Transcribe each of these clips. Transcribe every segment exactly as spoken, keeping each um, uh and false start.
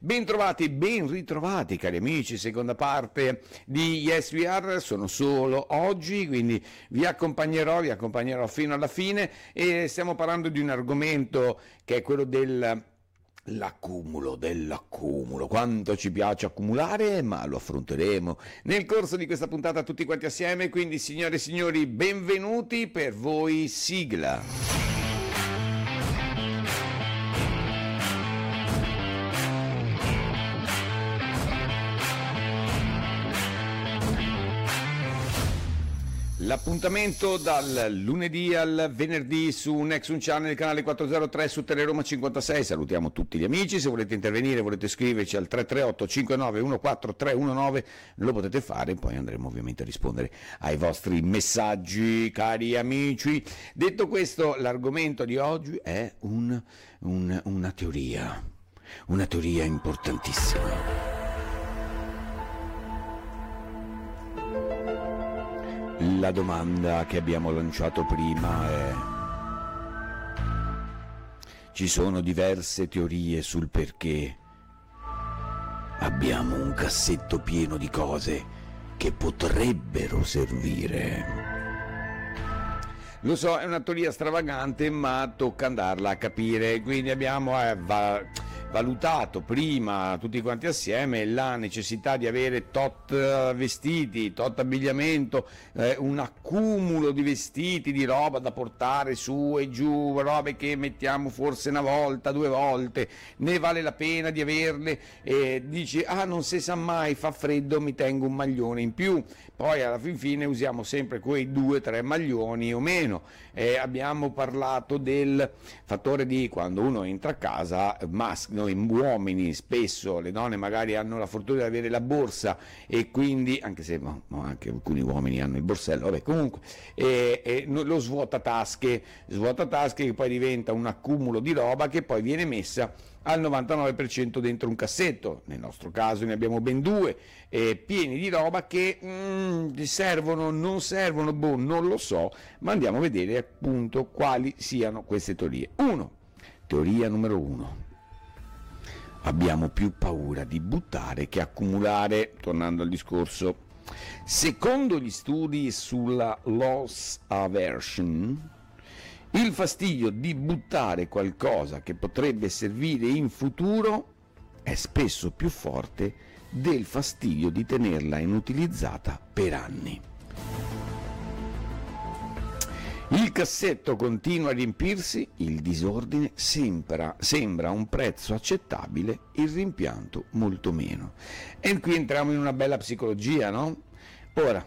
Bentrovati, ben ritrovati cari amici, seconda parte di Yes We Are, sono solo oggi, quindi vi accompagnerò, vi accompagnerò fino alla fine e stiamo parlando di un argomento che è quello del... L'accumulo, dell'accumulo, quanto ci piace accumulare, ma lo affronteremo nel corso di questa puntata tutti quanti assieme, quindi signore e signori benvenuti, per voi sigla. L'appuntamento dal lunedì al venerdì su Nexun Channel, canale quattrocentotre su Teleroma cinquantasei. Salutiamo tutti gli amici, se volete intervenire, volete scriverci al tre tre otto cinque nove uno quattro tre uno nove, lo potete fare, poi andremo ovviamente a rispondere ai vostri messaggi, cari amici. Detto questo, l'argomento di oggi è un, un, una teoria, una teoria importantissima. La domanda che abbiamo lanciato prima è: ci sono diverse teorie sul perché abbiamo un cassetto pieno di cose che potrebbero servire. Lo so, è una teoria stravagante, ma tocca andarla a capire, quindi abbiamo eh, va... valutato prima tutti quanti assieme la necessità di avere tot vestiti, tot abbigliamento, eh, un accumulo di vestiti, di roba da portare su e giù, robe che mettiamo forse una volta, due volte, ne vale la pena di averle, e dici ah non si sa mai, fa freddo, mi tengo un maglione in più, poi alla fin fine usiamo sempre quei due tre maglioni o meno. Eh, abbiamo parlato del fattore di quando uno entra a casa, maschio, noi uomini spesso, le donne magari hanno la fortuna di avere la borsa e quindi, anche se no, no, anche alcuni uomini hanno il borsello, vabbè comunque, eh, eh, lo svuotatasche, svuotatasche che poi diventa un accumulo di roba che poi viene messa al novantanove per cento dentro un cassetto, nel nostro caso ne abbiamo ben due, eh, pieni di roba che mm, servono, non servono, boh, non lo so, ma andiamo a vedere appunto quali siano queste teorie. Uno, teoria numero uno. Abbiamo più paura di buttare che accumulare, tornando al discorso. Secondo gli studi sulla loss aversion, il fastidio di buttare qualcosa che potrebbe servire in futuro è spesso più forte del fastidio di tenerla inutilizzata per anni. Il cassetto continua a riempirsi, il disordine sembra, sembra un prezzo accettabile, il rimpianto molto meno. E qui entriamo in una bella psicologia, no? Ora,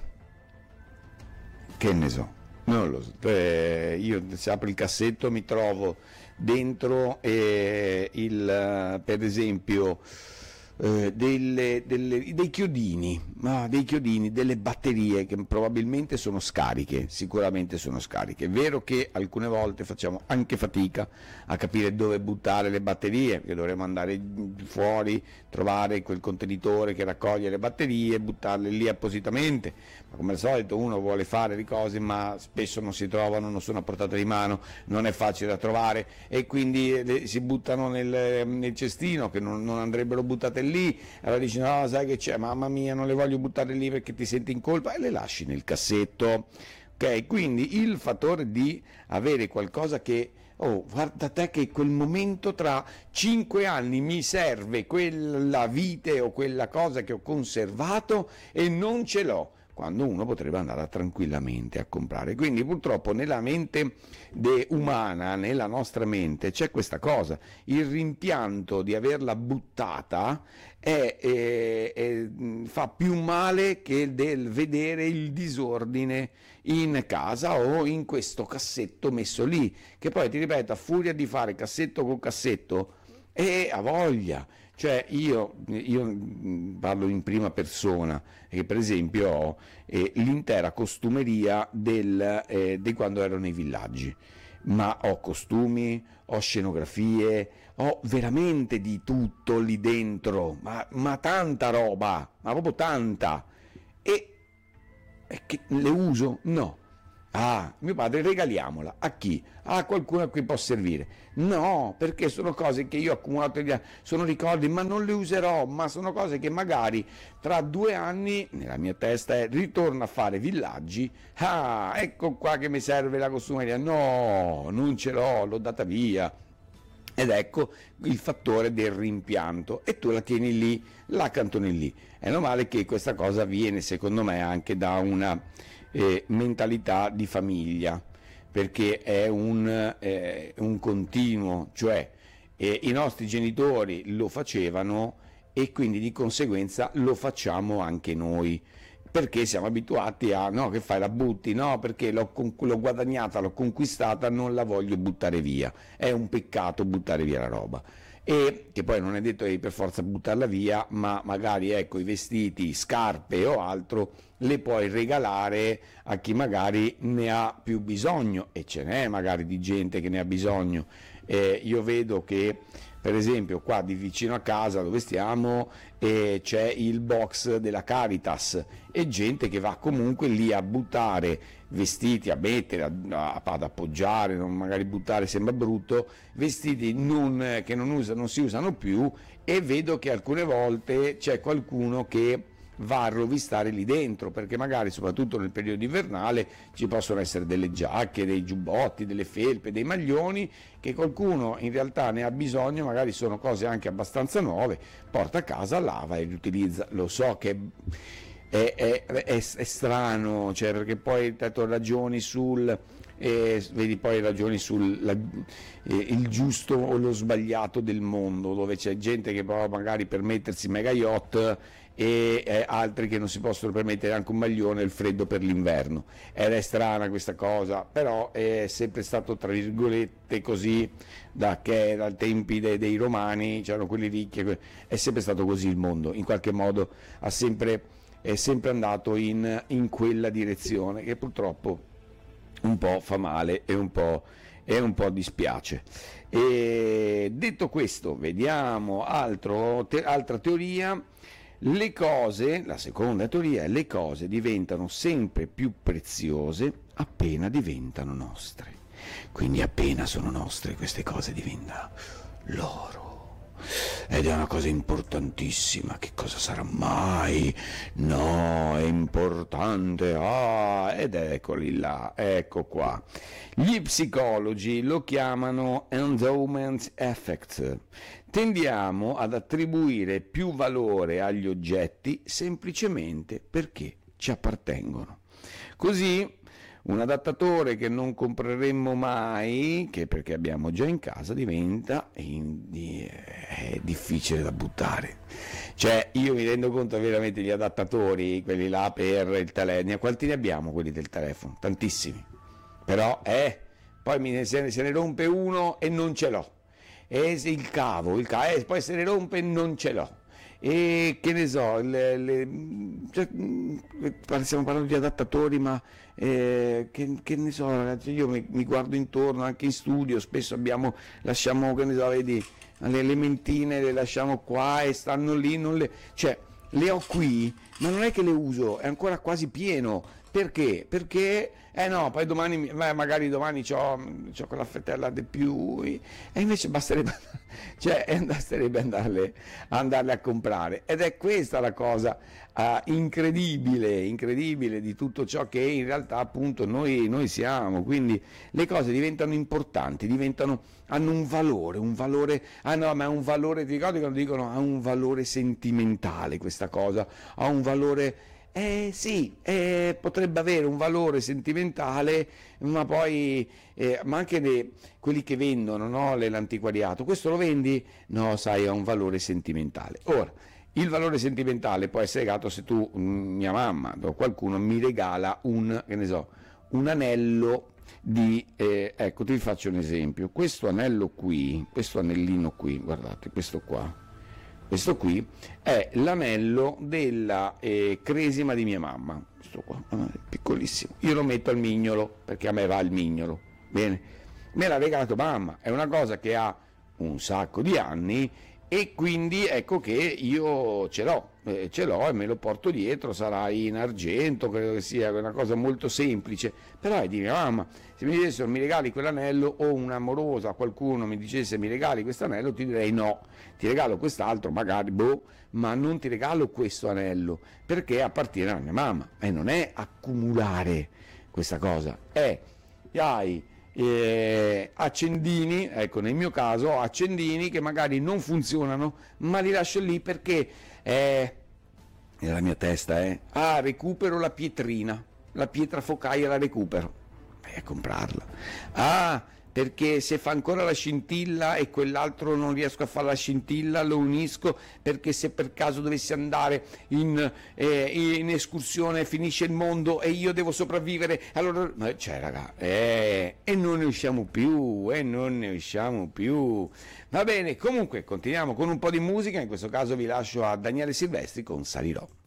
che ne so, non lo so, eh, io se apro il cassetto mi trovo dentro eh, il, per esempio, Eh, delle, delle, dei chiodini, ah, dei chiodini, delle batterie che probabilmente sono scariche, sicuramente sono scariche. È vero che alcune volte facciamo anche fatica a capire dove buttare le batterie, perché dovremmo andare fuori, trovare quel contenitore che raccoglie le batterie, buttarle lì appositamente, ma come al solito uno vuole fare le cose ma spesso non si trovano, non sono a portata di mano, non è facile da trovare e quindi le, si buttano nel, nel cestino che non, non andrebbero buttate lì, allora dici no sai che c'è, mamma mia non le voglio buttare lì perché ti senti in colpa e le lasci nel cassetto. Ok, quindi il fattore di avere qualcosa che oh guarda te che quel momento tra cinque anni mi serve quella vite o quella cosa che ho conservato e non ce l'ho, quando uno potrebbe andare tranquillamente a comprare. Quindi purtroppo nella mente de umana, nella nostra mente, c'è questa cosa, il rimpianto di averla buttata è, è, è, fa più male che del vedere il disordine in casa o in questo cassetto messo lì, che poi ti ripeto, a furia di fare cassetto con cassetto, e ha voglia, cioè io, io parlo in prima persona, che per esempio ho eh, l'intera costumeria del, eh, di quando ero nei villaggi, ma ho costumi, ho scenografie, ho veramente di tutto lì dentro, ma, ma tanta roba, ma proprio tanta, e, e che le uso? No. Ah, mio padre, regaliamola. A chi? A qualcuno a cui può servire. No, perché sono cose che io ho accumulato negli anni, sono ricordi, ma non le userò, ma sono cose che magari tra due anni, nella mia testa è, ritorno a fare villaggi. Ah, ecco qua che mi serve la costumeria. No, non ce l'ho, l'ho data via. Ed ecco il fattore del rimpianto, e tu la tieni lì, la accantoni lì. È normale che questa cosa viene, secondo me, anche da una eh, mentalità di famiglia, perché è un, eh, un continuo, cioè eh, i nostri genitori lo facevano e quindi di conseguenza lo facciamo anche noi, perché siamo abituati a no, che fai, la butti, no, perché l'ho, l'ho guadagnata, l'ho conquistata, non la voglio buttare via, è un peccato buttare via la roba. E che poi non è detto che per forza buttarla via, ma magari ecco i vestiti, scarpe o altro le puoi regalare a chi magari ne ha più bisogno, e ce n'è magari di gente che ne ha bisogno. Eh, io vedo che per esempio qua di vicino a casa dove stiamo eh, c'è il box della Caritas, e gente che va comunque lì a buttare vestiti, a mettere, a, ad appoggiare, non magari buttare sembra brutto, vestiti non, che non, usa, non si usano più, e vedo che alcune volte c'è qualcuno che va a rovistare lì dentro, perché magari soprattutto nel periodo invernale ci possono essere delle giacche, dei giubbotti, delle felpe, dei maglioni che qualcuno in realtà ne ha bisogno, magari sono cose anche abbastanza nuove, porta a casa, lava e riutilizza. Lo so che è, è, è, è strano, cioè, perché poi tanto ragioni sul e vedi poi ragioni sul la, eh, il giusto o lo sbagliato del mondo, dove c'è gente che può magari permettersi mega yacht e eh, altri che non si possono permettere anche un maglione e il freddo per l'inverno. Ed è strana questa cosa, però è sempre stato tra virgolette così da che dai tempi dei, dei romani c'erano quelli ricchi, è sempre stato così il mondo, in qualche modo ha sempre, è sempre andato in, in quella direzione, che purtroppo un po' fa male e un po', e un po' dispiace. E detto questo, vediamo altro, te, altra teoria. Le cose, la seconda teoria è: le cose diventano sempre più preziose appena diventano nostre. Quindi appena sono nostre queste cose diventano loro. Ed è una cosa importantissima. Che cosa sarà mai? No, è importante. Ah, ed eccoli là, ecco qua. Gli psicologi lo chiamano endowment effect. Tendiamo ad attribuire più valore agli oggetti semplicemente perché ci appartengono. Così un adattatore che non compreremmo mai, che perché abbiamo già in casa, diventa è difficile da buttare. Cioè, io mi rendo conto veramente gli adattatori, quelli là per il telefono, quanti ne abbiamo quelli del telefono? Tantissimi. Però, eh, poi mi, se, ne, se ne rompe uno e non ce l'ho. E il cavo, il cavo, eh, poi se ne rompe e non ce l'ho. E che ne so, le, le, cioè, stiamo parlando di adattatori, ma eh, che, che ne so, ragazzi, io mi, mi guardo intorno anche in studio, spesso abbiamo, lasciamo, che ne so, vedi, le elementine le lasciamo qua e stanno lì, non le, cioè le ho qui, ma non è che le uso, è ancora quasi pieno. Perché? Perché, eh no, poi domani, magari domani c'ho, c'ho quella fettella di più, e invece basterebbe, cioè, basterebbe andarle, andarle a comprare. Ed è questa la cosa uh, incredibile, incredibile di tutto ciò che in realtà appunto noi, noi siamo. Quindi le cose diventano importanti, diventano, hanno un valore, un valore, ah no, ma ha un valore, ti ricordi quando dicono ha un valore sentimentale questa cosa, ha un valore... Eh sì, eh, potrebbe avere un valore sentimentale, ma poi, eh, ma anche de, quelli che vendono, no, l'antiquariato, questo lo vendi? No, sai, ha un valore sentimentale. Ora, il valore sentimentale può essere legato se tu, mia mamma o qualcuno mi regala un, che ne so, un anello di, eh, ecco, ti faccio un esempio, questo anello qui, questo anellino qui, guardate, questo qua, questo qui è l'anello della eh, cresima di mia mamma, questo qua, piccolissimo, io lo metto al mignolo perché a me va il mignolo, bene, me l'ha regalato mamma, è una cosa che ha un sacco di anni e quindi ecco che io ce l'ho, eh, ce l'ho e me lo porto dietro, sarà in argento, credo che sia una cosa molto semplice, però è di mia mamma. Se mi dicessero mi regali quell'anello, o un'amorosa, qualcuno mi dicesse mi regali questo anello, ti direi no, ti regalo quest'altro magari, boh, ma non ti regalo questo anello, perché appartiene alla mia mamma, e non è accumulare questa cosa, è, hai eh, accendini, ecco nel mio caso ho accendini che magari non funzionano, ma li lascio lì perché eh, nella mia testa è, eh, ah, recupero la pietrina, la pietra focaia la recupero, vai a comprarla, ah, perché se fa ancora la scintilla e quell'altro non riesco a fare la scintilla, lo unisco, perché se per caso dovessi andare in, eh, in escursione finisce il mondo e io devo sopravvivere, allora, cioè raga, eh, e non ne usciamo più, e non ne usciamo più. Va bene, comunque continuiamo con un po' di musica, in questo caso vi lascio a Daniele Silvestri con Salirò.